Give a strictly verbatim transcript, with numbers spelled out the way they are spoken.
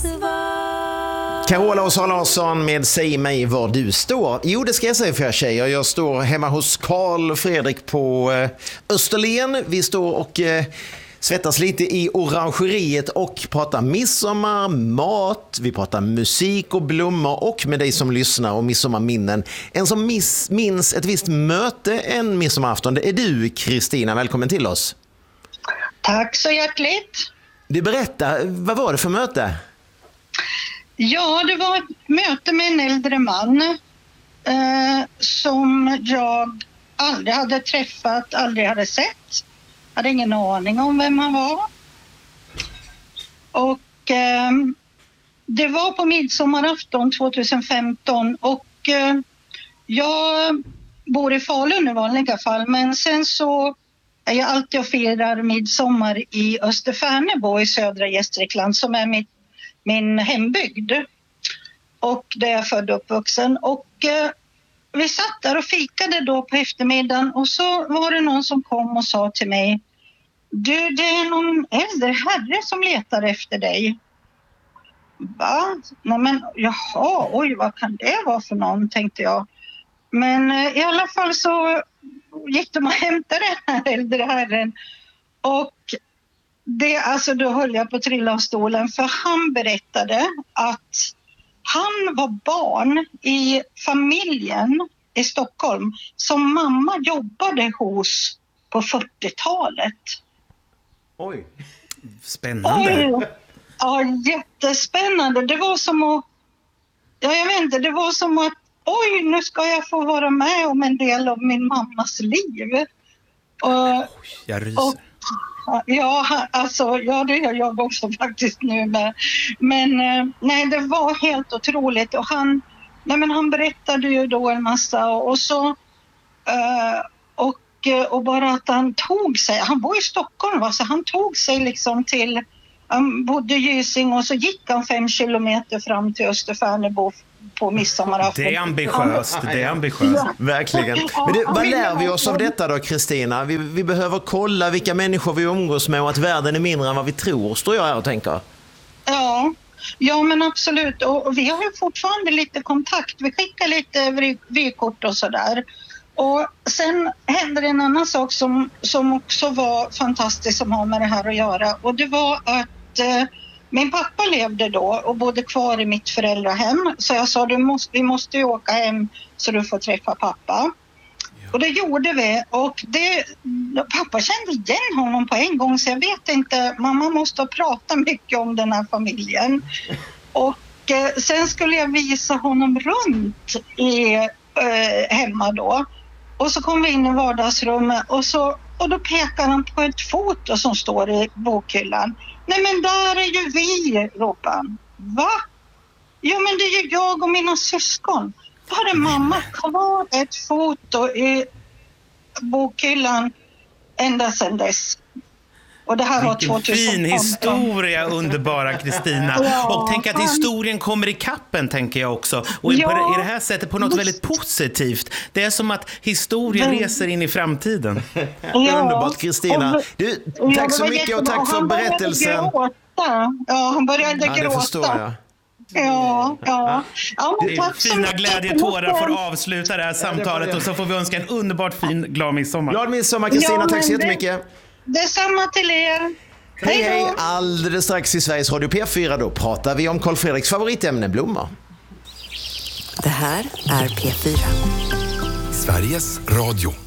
svar. Carola och Sara Larsson med Säg mig var du står. Jo, det ska jag säga för jag tjejer. Jag står hemma hos Carl Fredrik på eh, Österlen. Vi står och eh, svettas lite i orangeriet och pratar midsommar, mat. Vi pratar musik och blommor och med dig som lyssnar och midsommarminnen. En som miss, minns ett visst möte en midsommarafton, det är du, Kristina. Välkommen till oss. Tack så hjärtligt. Du berättar, vad var det för möte? Ja, det var ett möte med en äldre man eh, som jag aldrig hade träffat, aldrig hade sett. Hade ingen aning om vem han var. Och eh, det var på midsommarafton tjugohundrafemton och eh, jag bor i Falun i vanliga fall, men sen så är jag alltid och firar midsommar i Österfärnebo i södra Gästrikland som är mitt, min hembygd. Och där jag är född och uppvuxen. Och eh, vi satt där och fikade då på eftermiddagen och så var det någon som kom och sa till mig: Du, det är någon äldre herre som letar efter dig. Va? Nej men, jaha, oj, vad kan det vara för någon, tänkte jag. Men eh, i alla fall så gick de och hämtade den här äldre herren. Och det, alltså då höll jag på att trilla av stolen, för han berättade att han var barn i familjen i Stockholm som mamma jobbade hos på fyrtiotalet. Oj, spännande. Oj, ja, jättespännande. Det var som att, ja, jag vet inte, det var som att oj, nu ska jag få vara med om en del av min mammas liv. Och, oj, jag ryser. Och, ja, alltså, ja, det gör jag också faktiskt nu med. Men nej, det var helt otroligt. Och han, nej, men han berättade ju då en massa och så uh, och, och bara att han tog sig, han bor i Stockholm, va? Så han tog sig liksom till, han bodde i Gysinge och så gick han fem kilometer fram till Österfärnebo på midsommarafton. Det är ambitiöst, det är ambitiöst. Ja, verkligen. Men det, vad lär vi oss av detta då, Kristina? Vi, vi behöver kolla vilka människor vi umgås med och att världen är mindre än vad vi tror, står jag här och tänker. Ja, ja men absolut. Och vi har ju fortfarande lite kontakt. Vi skickar lite vykort och sådär. Och sen hände det en annan sak som, som också var fantastiskt som har med det här att göra. Och det var att eh, min pappa levde då och bodde kvar i mitt föräldrahem. Så jag sa, du måste, vi måste ju åka hem så du får träffa pappa. Ja. Och det gjorde vi. Och det, pappa kände igen honom på en gång. Så jag vet inte, mamma måste ha pratat mycket om den här familjen. Och eh, sen skulle jag visa honom runt i, eh, hemma då. Och så kom vi in i vardagsrummet och, så, och då pekar han på ett foto som står i bokhyllan. Nej men där är ju vi, ropar han. Va? Jo men det är ju jag och mina syskon. Då hade mamma kvar ett foto i bokhyllan ända sedan dess. Och det här var vilken fin historia, underbara Kristina. Ja, och tänk att historien kommer i kappen, tänker jag också. Och ja, på, i det här sättet på något just väldigt positivt. Det är som att historien mm. reser in i framtiden. Ja. Underbart, Kristina. Du, tack så mycket och tack för berättelsen. Ja, han började gråta. Ja, det förstår jag. Ja, ja. ja det är fina glädjetårar får avsluta det här samtalet ja, det och så får vi önska en underbart fin glad midsommar. Glad midsommar, Kristina. Ja, tack så jättemycket. Detsamma till er. Hej, hej. Alldeles strax i Sveriges Radio P fyra då pratar vi om Carl Fredriks favoritämne blommor. Det här är P fyra. Sveriges Radio.